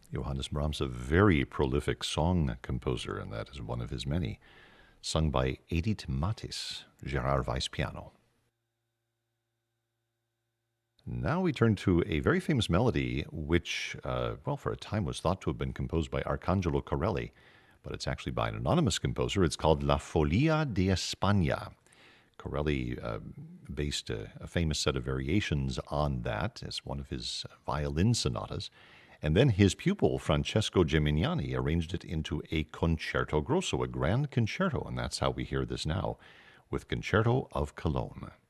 Johannes Brahms, a very prolific song composer, and that is one of his many, sung by Edith Matis, Gerard Weiss piano. Now we turn to a very famous melody, which, for a time was thought to have been composed by Arcangelo Corelli, but it's actually by an anonymous composer. It's called La Folia de España. Corelli based a famous set of variations on that as one of his violin sonatas. And then his pupil, Francesco Gimignani, arranged it into a concerto grosso, a grand concerto. And that's how we hear this now with Concerto of Cologne.